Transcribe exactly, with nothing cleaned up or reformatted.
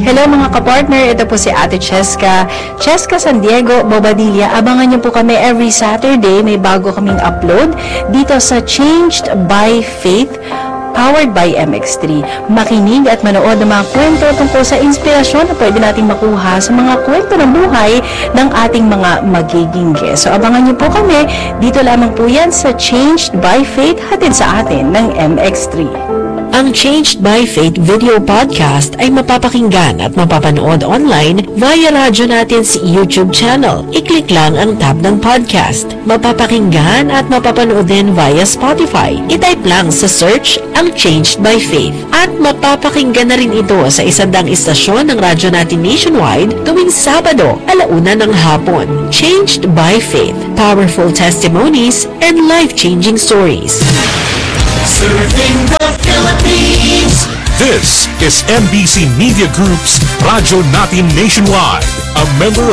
Hello mga kapartner, ito po si Ate Cheska. Cheska San Diego, Bobadilla. Abangan niyo po kami every Saturday. May bago kaming upload dito sa Changed by Faith, powered by M X three. Makinig at manood ng mga kwento tungkol sa inspirasyon na pwede nating makuha sa mga kwento ng buhay ng ating mga magiging guest. So abangan niyo po kami. Dito lamang po yan sa Changed by Faith, hatid sa atin ng M X three. Ang Changed by Faith video podcast ay mapapakinggan at mapapanood online via radyo natin sa YouTube channel. I-click lang ang tab ng podcast. Mapapakinggan at mapapanood din via Spotify. I-type lang sa search ang Changed by Faith. At mapapakinggan na rin ito sa isandang istasyon ng radyo natin nationwide tuwing Sabado, alauna ng hapon. Changed by Faith. Powerful testimonies and life-changing stories. Serving the Philippines. This is M B C Media Group's Radyo Natin Nationwide, a member of